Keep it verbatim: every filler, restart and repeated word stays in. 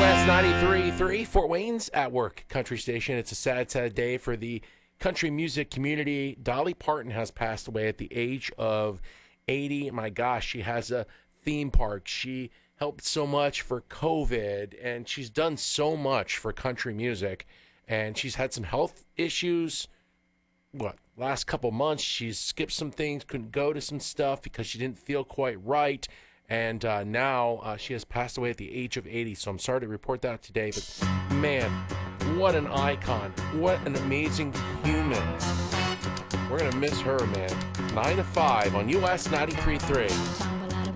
S ninety-three point three, Fort Wayne's At Work Country Station. It's a sad, sad day for the country music community. Dolly Parton has passed away at the age of eighty. My gosh, she has a theme park. She helped so much for COVID, and she's done so much for country music. And she's had some health issues. What, last couple months, she's skipped some things, couldn't go to some stuff because she didn't feel quite right. And uh, now uh, she has passed away at the age of eighty. So I'm sorry to report that today. But man, what an icon. What an amazing human. We're going to miss her, man. nine to five on U S ninety-three point three.